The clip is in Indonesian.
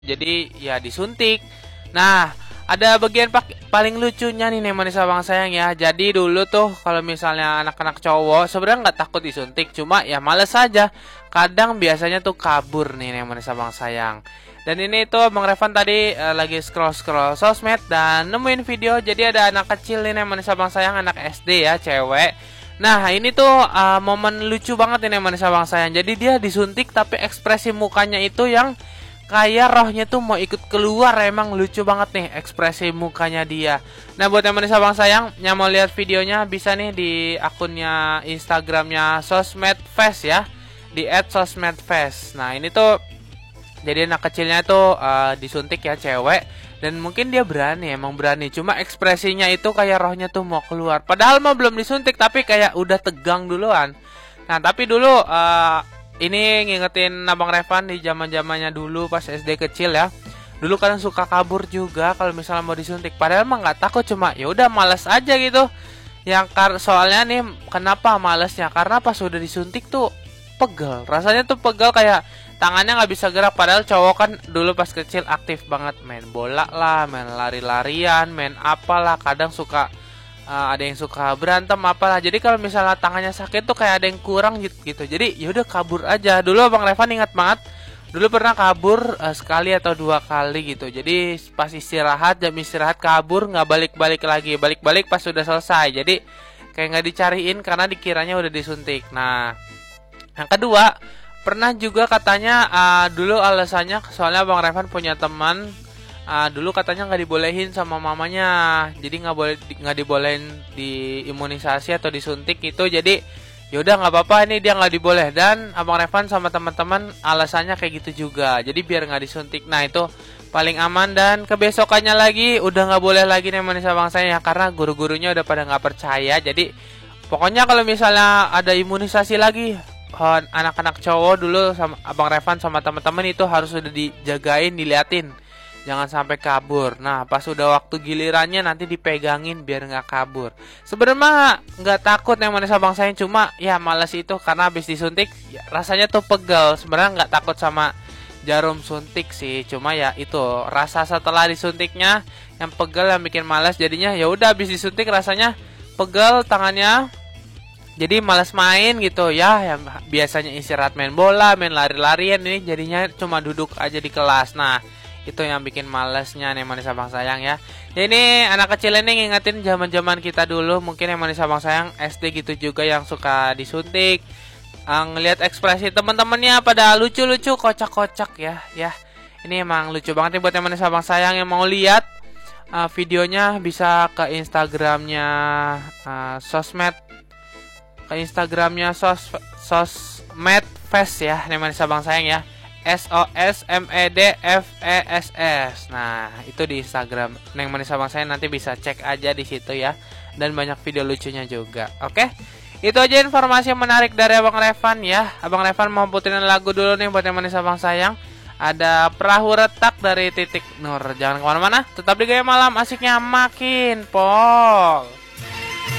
Jadi ya disuntik. Nah, ada bagian paling lucunya nih Manis Abang Sayang ya. Jadi dulu tuh kalau misalnya anak-anak cowok sebenarnya nggak takut disuntik, cuma ya males aja. Kadang biasanya tuh kabur nih Manis Abang Sayang. Dan ini tuh Bang Revan tadi lagi scroll-scroll sosmed dan nemuin video. Jadi ada anak kecil nih Manis Abang Sayang, anak SD ya, cewek. Nah ini tuh momen lucu banget ini Manis Abang Sayang. Jadi dia disuntik tapi ekspresi mukanya itu yang kayak rohnya tuh mau ikut keluar. Emang lucu banget nih ekspresi mukanya dia. Nah buat yang manis abang sayang yang mau lihat videonya bisa nih di akunnya Instagramnya sosmedfest ya, di @sosmedfest. Nah ini tuh jadi anak kecilnya tuh disuntik ya, cewek. Dan mungkin dia berani, emang berani. Cuma ekspresinya itu kayak rohnya tuh mau keluar. Padahal mah belum disuntik tapi kayak udah tegang duluan. Nah tapi dulu ini ngingetin Abang Revan di zaman-zamannya dulu pas SD kecil ya. Dulu kadang suka kabur juga kalau misalnya mau disuntik. Padahal emang nggak takut, cuma ya udah males aja gitu. Soalnya nih kenapa malesnya? Karena pas udah disuntik tuh pegel. Rasanya tuh pegel kayak tangannya nggak bisa gerak. Padahal cowok kan dulu pas kecil aktif banget, main bola lah, main lari-larian, main apalah. Kadang suka ada yang suka berantem apalah. Jadi kalau misalnya tangannya sakit tuh kayak ada yang kurang gitu. Jadi yaudah kabur aja. Dulu Abang Revan ingat banget, dulu pernah kabur sekali atau 2 kali gitu. Jadi pas istirahat, jam istirahat kabur, nggak balik-balik lagi. Balik-balik pas sudah selesai. Jadi kayak nggak dicariin karena dikiranya udah disuntik. Nah yang kedua, pernah juga katanya dulu alasannya soalnya Abang Revan punya teman dulu katanya nggak dibolehin sama mamanya, jadi nggak dibolehin diimunisasi atau disuntik itu. Jadi yaudah nggak apa-apa, ini dia nggak diboleh. Dan Abang Revan sama teman-teman alasannya kayak gitu juga, jadi biar nggak disuntik. Nah itu paling aman. Dan kebesokannya lagi udah nggak boleh lagi nih manis abang saya ya, karena guru-gurunya udah pada nggak percaya. Jadi pokoknya kalau misalnya ada imunisasi lagi anak-anak cowok dulu sama Abang Revan sama teman-teman itu harus udah dijagain, diliatin, jangan sampai kabur. Nah pas udah waktu gilirannya nanti dipegangin biar nggak kabur. Sebenarnya nggak takut yang manis abang saya, cuma ya males itu karena habis disuntik ya, rasanya tuh pegel. Sebenarnya nggak takut sama jarum suntik sih, cuma ya itu rasa setelah disuntiknya yang pegel yang bikin males. Jadinya ya udah habis disuntik rasanya pegel tangannya, jadi malas main gitu ya. Yang biasanya istirahat main bola, main lari-larian, ini jadinya cuma duduk aja di kelas. Nah itu yang bikin malesnya nih manis abang sayang ya. Ya ini anak kecil ini ngingetin zaman-zaman kita dulu. Mungkin yang manis abang sayang SD gitu juga yang suka disuntik. Ngelihat ekspresi teman-temannya pada lucu-lucu, kocak-kocak ya. Ya ini emang lucu banget nih buat yang manis abang sayang yang mau lihat videonya bisa ke Instagramnya sosmed, ke Instagramnya sosmedfest ya, nih manis abang sayang ya. SOSMEDFESS. Nah itu di Instagram Neng Manis Abang saya, nanti bisa cek aja di situ ya. Dan banyak video lucunya juga. Oke, itu aja informasi yang menarik dari Abang Revan ya. Abang Revan mau puterin lagu dulu nih buat yang manis abang sayang. Ada Perahu Retak dari Titik Nur. Jangan kemana-mana, tetap di Gaya Malam, asiknya makin pol.